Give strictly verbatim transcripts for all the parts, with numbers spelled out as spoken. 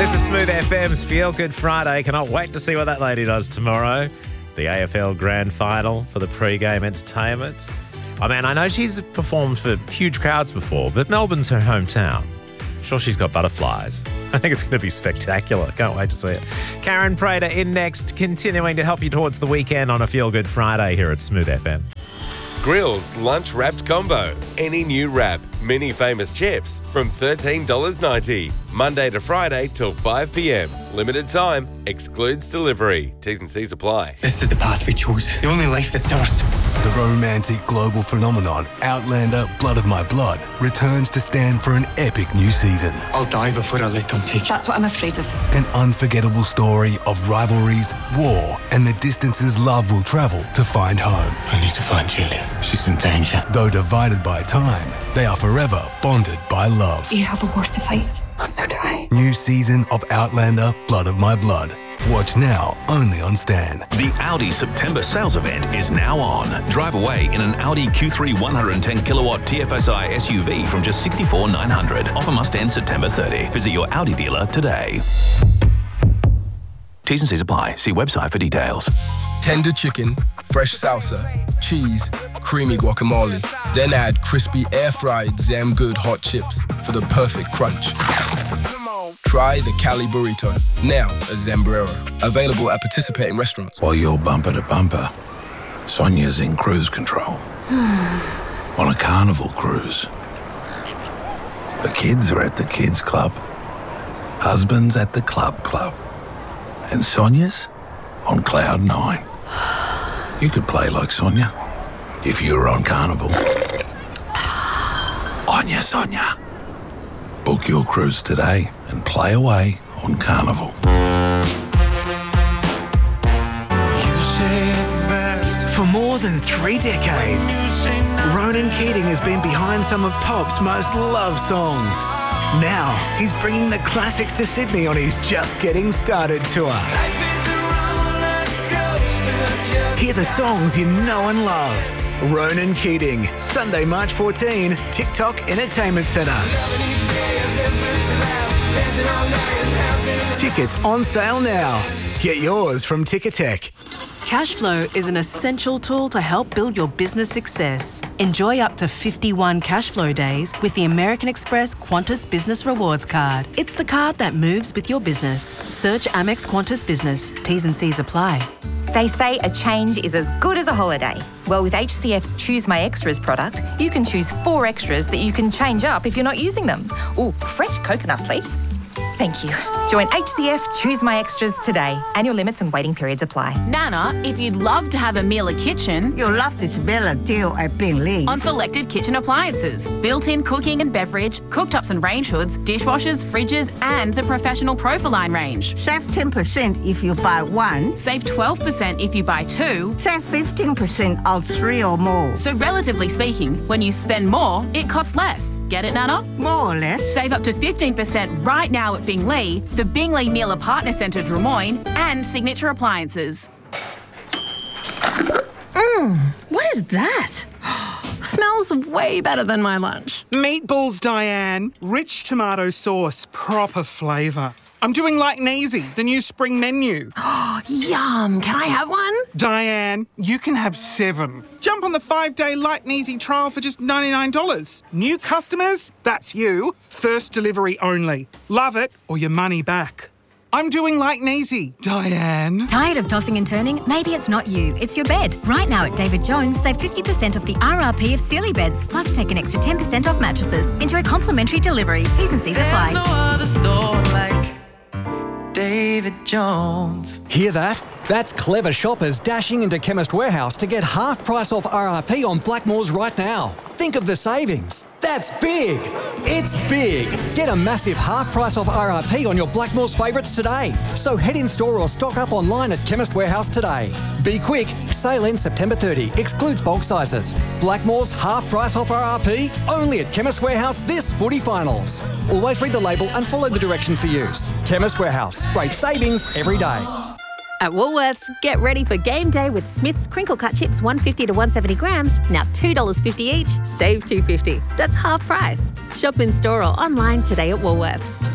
This is Smooth F M's Feel Good Friday. Cannot wait to see what that lady does tomorrow. The A F L Grand Final for the pre-game entertainment. Oh man, I know she's performed for huge crowds before, but Melbourne's her hometown. Sure, she's got butterflies. I think it's going to be spectacular. Can't wait to see it. Karen Prater in next, continuing to help you towards the weekend on a Feel Good Friday here at Smooth F M. Grill's Lunch Wrapped Combo. Any new wrap, mini famous chips from thirteen dollars ninety. Monday to Friday till five p.m. Limited time. Excludes delivery. T's and C's apply. This is the path we chose. The only life that's ours. The romantic global phenomenon Outlander Blood of My Blood returns to stand for an epic new season. I'll die before I let them take you. That's what I'm afraid of. An unforgettable story of rivalries, war, and the distances love will travel to find home. I need to find Julia. She's in danger. Though divided by time, they are forever bonded by love. You have a war to fight. So do I. New season of Outlander Blood of My Blood. Watch now, only on Stan. The Audi September sales event is now on. Drive away in an Audi Q three one hundred ten kilowatt T F S I S U V from just sixty-four thousand nine hundred dollars. Offer must end September thirtieth. Visit your Audi dealer today. T's and C's apply. See website for details. Tender chicken, fresh salsa, cheese, creamy guacamole. Then add crispy air-fried Zamgood hot chips for the perfect crunch. Try the Cali Burrito, now at Zambrero. Available at participating restaurants. While you're bumper to bumper, Sonia's in cruise control. On a carnival cruise. The kids are at the kids club. Husband's at the club club. And Sonia's on cloud nine. You could play like Sonia if you were on Carnival. Onya Sonia. Book your cruise today and play away on Carnival. For more than three decades, Ronan Keating has been behind some of pop's most loved songs. Now, he's bringing the classics to Sydney on his Just Getting Started tour. Hear the songs you know and love. Ronan Keating, Sunday, March fourteenth, TikTok Entertainment Centre. Tickets on sale now. Get yours from Ticketek. Cashflow is an essential tool to help build your business success. Enjoy up to fifty-one Cashflow days with the American Express Qantas Business Rewards Card. It's the card that moves with your business. Search Amex Qantas Business. T's and C's apply. They say a change is as good as a holiday. Well, with H C F's Choose My Extras product, you can choose four extras that you can change up if you're not using them. Ooh, fresh coconut, please. Thank you. Join H C F Choose My Extras today. Annual limits and waiting periods apply. Nana, if you'd love to have a Miele kitchen, you'll love this Bella deal at Bingli. On selected kitchen appliances, built-in cooking and beverage, cooktops and range hoods, dishwashers, fridges, and the professional Profiline range. Save ten percent if you buy one. Save twelve percent if you buy two. Save fifteen percent of three or more. So relatively speaking, when you spend more, it costs less. Get it, Nana? More or less. Save up to fifteen percent right now at Bingli, the Bingli Miele Partner Centre Des Moines, and Signature Appliances. Mmm, what is that? Smells way better than my lunch. Meatballs, Diane. Rich tomato sauce, proper flavour. I'm doing like Neasy, the new spring menu. Yum, can I have one? Diane, you can have seven. Jump on the five-day Light and Easy trial for just ninety-nine dollars. New customers? That's you. First delivery only. Love it or your money back. I'm doing like Neasy, Diane. Tired of tossing and turning? Maybe it's not you, it's your bed. Right now at David Jones, save fifty percent off the R R P of Sealy beds, plus take an extra ten percent off mattresses. Enjoy complimentary delivery. T's and C's apply. There's no other store like David Jones. Hear that? That's clever shoppers dashing into Chemist Warehouse to get half price off R R P on Blackmores right now. Think of the savings. That's big. It's big. Get a massive half price off R R P on your Blackmores favourites today. So head in store or stock up online at Chemist Warehouse today. Be quick. Sale ends September thirtieth. Excludes bulk sizes. Blackmores half price off R R P only at Chemist Warehouse this footy finals. Always read the label and follow the directions for use. Chemist Warehouse. Great savings every day. At Woolworths, get ready for game day with Smith's Crinkle Cut Chips one fifty to one seventy grams, now two dollars fifty each, save two dollars fifty. That's half price. Shop in store or online today at Woolworths.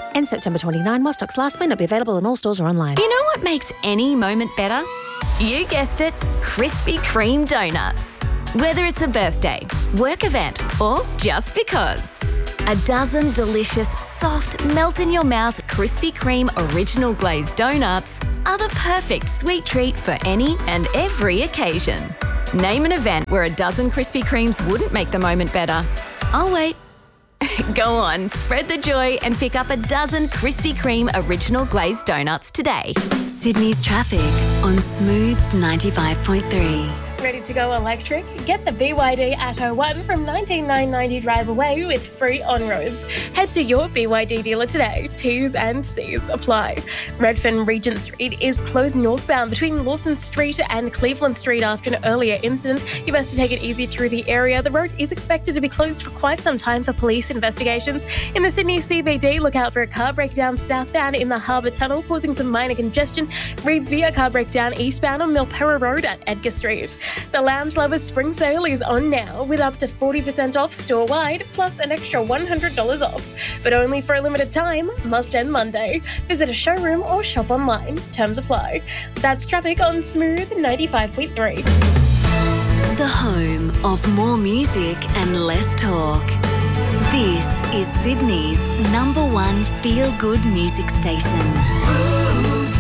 Ends September twenty-ninth. While stocks last, may not be available in all stores or online. You know what makes any moment better? You guessed it, Krispy Kreme donuts. Whether it's a birthday, work event, or just because. A dozen delicious, soft, melt-in-your-mouth Krispy Kreme original glazed donuts are the perfect sweet treat for any and every occasion. Name an event where a dozen Krispy Kremes wouldn't make the moment better. I'll wait. Go on, spread the joy and pick up a dozen Krispy Kreme original glazed donuts today. Sydney's traffic on Smooth ninety-five point three. Ready to go electric? Get the B Y D Atto one from nineteen nine ninety drive away with free on-roads. Head to your B Y D dealer today. T's and C's apply. Redfern Regent Street is closed northbound between Lawson Street and Cleveland Street after an earlier incident. You best to take it easy through the area. The road is expected to be closed for quite some time for police investigations. In the Sydney C B D, look out for a car breakdown southbound in the Harbour Tunnel, causing some minor congestion. Reedsby, a car breakdown eastbound on Milperra Road at Edgar Street. The Lounge Lovers Spring Sale is on now with up to forty percent off store-wide, plus an extra one hundred dollars off. But only for a limited time, must end Monday. Visit a showroom or shop online. Terms apply. That's traffic on Smooth ninety-five point three. The home of more music and less talk. This is Sydney's number one feel-good music station. Smooth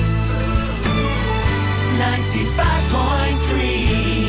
ninety-five point three.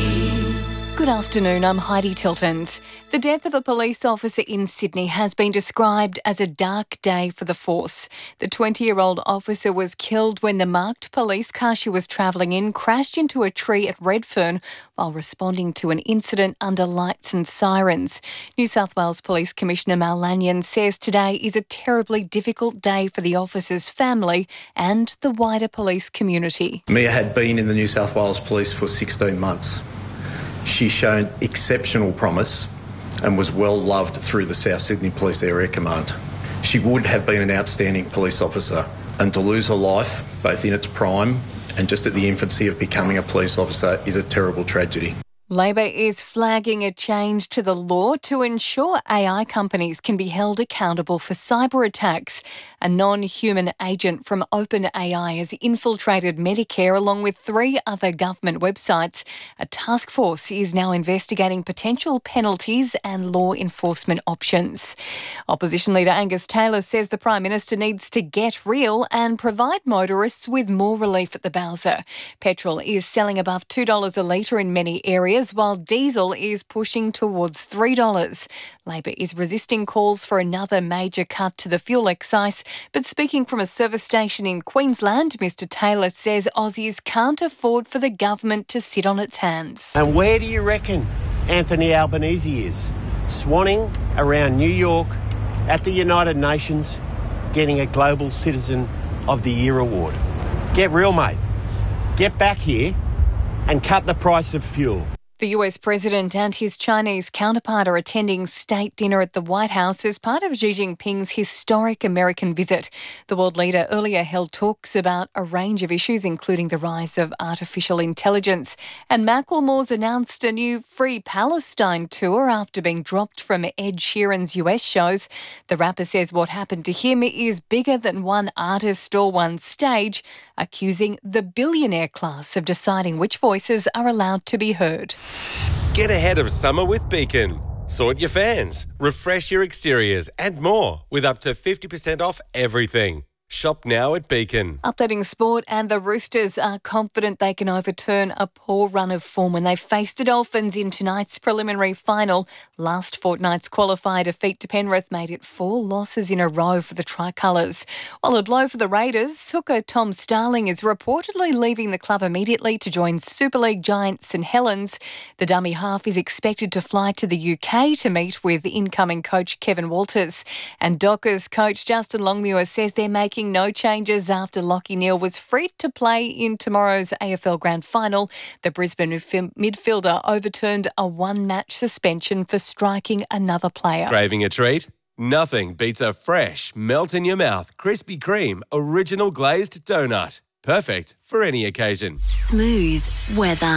Good afternoon, I'm Heidi Tiltons. The death of a police officer in Sydney has been described as a dark day for the force. The twenty-year-old officer was killed when the marked police car she was travelling in crashed into a tree at Redfern while responding to an incident under lights and sirens. New South Wales Police Commissioner Mal Lanyon says today is a terribly difficult day for the officer's family and the wider police community. Mia had been in the New South Wales Police for sixteen months. She's shown exceptional promise and was well loved through the South Sydney Police Area Command. She would have been an outstanding police officer, and to lose her life, both in its prime and just at the infancy of becoming a police officer, is a terrible tragedy. Labor is flagging a change to the law to ensure A I companies can be held accountable for cyber attacks. A non-human agent from OpenAI has infiltrated Medicare along with three other government websites. A task force is now investigating potential penalties and law enforcement options. Opposition leader Angus Taylor says the Prime Minister needs to get real and provide motorists with more relief at the bowser. Petrol is selling above two dollars a litre in many areas, while diesel is pushing towards three dollars. Labor is resisting calls for another major cut to the fuel excise, but speaking from a service station in Queensland, Mr Taylor says Aussies can't afford for the government to sit on its hands. And where do you reckon Anthony Albanese is? Swanning around New York at the United Nations, getting a Global Citizen of the Year award. Get real, mate. Get back here and cut the price of fuel. The U S president and his Chinese counterpart are attending state dinner at the White House as part of Xi Jinping's historic American visit. The world leader earlier held talks about a range of issues, including the rise of artificial intelligence. And Macklemore's announced a new Free Palestine tour after being dropped from Ed Sheeran's U S shows. The rapper says what happened to him is bigger than one artist or one stage, accusing the billionaire class of deciding which voices are allowed to be heard. Get ahead of summer with Beacon. Sort your fans, refresh your exteriors and more with up to fifty percent off everything. Shop now at Beacon. Updating sport, and the Roosters are confident they can overturn a poor run of form when they face the Dolphins in tonight's preliminary final. Last fortnight's qualifier defeat to Penrith made it four losses in a row for the Tricolours. While a blow for the Raiders, hooker Tom Starling is reportedly leaving the club immediately to join Super League giant St Helens. The dummy half is expected to fly to the U K to meet with incoming coach Kevin Walters. And Dockers coach Justin Longmuir says they're making no changes after Lachie Neale was freed to play in tomorrow's A F L Grand Final. The Brisbane midfielder overturned a one-match suspension for striking another player. Craving a treat? Nothing beats a fresh, melt-in-your-mouth Krispy Kreme original glazed donut. Perfect for any occasion. Smooth weather.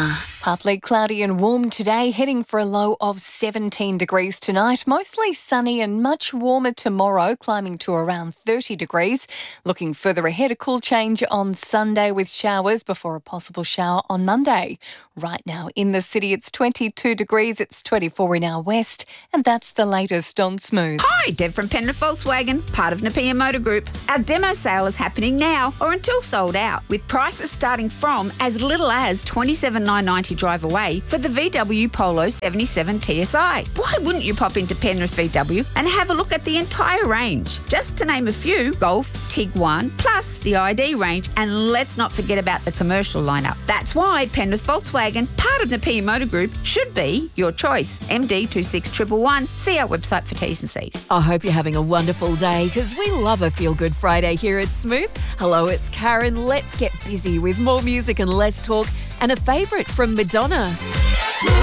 Partly cloudy and warm today, heading for a low of seventeen degrees tonight. Mostly sunny and much warmer tomorrow, climbing to around thirty degrees. Looking further ahead, a cool change on Sunday with showers before a possible shower on Monday. Right now in the city, it's twenty-two degrees, it's twenty-four in our west, and that's the latest on Smooth. Hi, Deb from Penrith Volkswagen, part of Napier Motor Group. Our demo sale is happening now or until sold out, with prices starting from as little as twenty-seven thousand nine hundred ninety drive away for the V W Polo seventy-seven T S I. Why wouldn't you pop into Penrith V W and have a look at the entire range? Just to name a few, Golf, Tiguan, plus the I D range, and let's not forget about the commercial lineup. That's why Penrith Volkswagen, part of Napier Motor Group, should be your choice. M D two six one one one. See our website for T's and C's. I hope you're having a wonderful day because we love a Feel Good Friday here at Smooth. Hello, it's Karen. Let's get busy with more music and less talk and a favourite from Madonna.